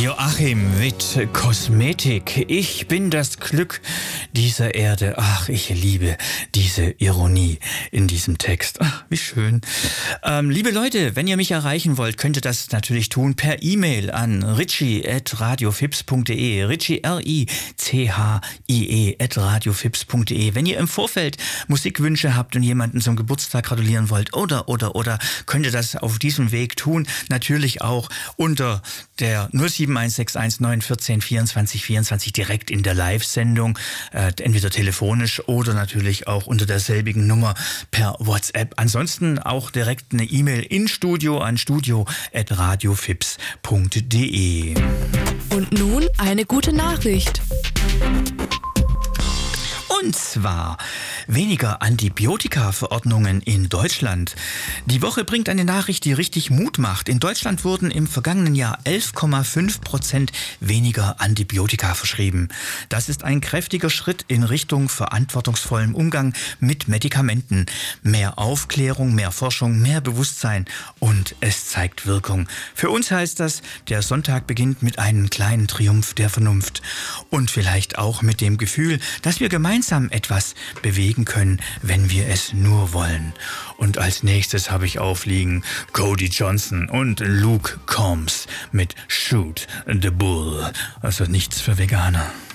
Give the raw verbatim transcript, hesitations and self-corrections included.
Joachim Witt, Kosmetik. Ich bin das Glück dieser Erde. Ach, ich liebe diese Ironie in diesem Text. Ach, wie schön. Ähm, liebe Leute, wenn ihr mich erreichen wollt, könnt ihr das natürlich tun per E-Mail an ritchie at radiofips punkt de. Ritchie, R I C H I E, at radiofips punkt de. Wenn ihr im Vorfeld Musikwünsche habt und jemanden zum Geburtstag gratulieren wollt oder, oder, oder, könnt ihr das auf diesem Weg tun. Natürlich auch unter der null sieben eins sechs eins neun eins vier vierundzwanzig vierundzwanzig direkt in der Live-Sendung, äh, entweder telefonisch oder natürlich auch unter derselbigen Nummer per WhatsApp. Ansonsten auch direkt eine E-Mail in Studio an studio at radiofips punkt de. Und nun eine gute Nachricht. Und zwar weniger Antibiotika-Verordnungen in Deutschland. Die Woche bringt eine Nachricht, die richtig Mut macht. In Deutschland wurden im vergangenen Jahr elf Komma fünf Prozent weniger Antibiotika verschrieben. Das ist ein kräftiger Schritt in Richtung verantwortungsvollem Umgang mit Medikamenten. Mehr Aufklärung, mehr Forschung, mehr Bewusstsein und es zeigt Wirkung. Für uns heißt das, der Sonntag beginnt mit einem kleinen Triumph der Vernunft. Und vielleicht auch mit dem Gefühl, dass wir gemeinsam etwas bewegen können, wenn wir es nur wollen. Und als nächstes habe ich aufliegen Cody Johnson und Luke Combs mit Shoot the Bull. Also nichts für Veganer.